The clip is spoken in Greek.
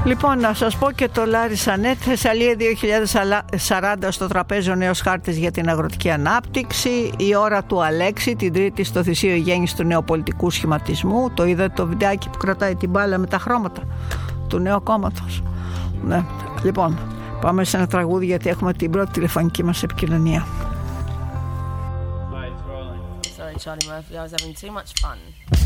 Λοιπόν, να σας πω και το Λάρισανέτ. Θεσσαλία 2040 στο τραπέζι ο νέος χάρτης για την αγροτική ανάπτυξη. Η ώρα του Αλέξη, την Τρίτη στο Θησίο, η γέννηση του νέου πολιτικού σχηματισμού. Το είδατε το βιντεάκι που κρατάει την μπάλα με τα χρώματα του νέου κόμματος? Ναι. Λοιπόν, πάμε σε ένα τραγούδι γιατί έχουμε την πρώτη τηλεφωνική μας επικοινωνία. Sorry, Charlie Murphy, I was having too much fun.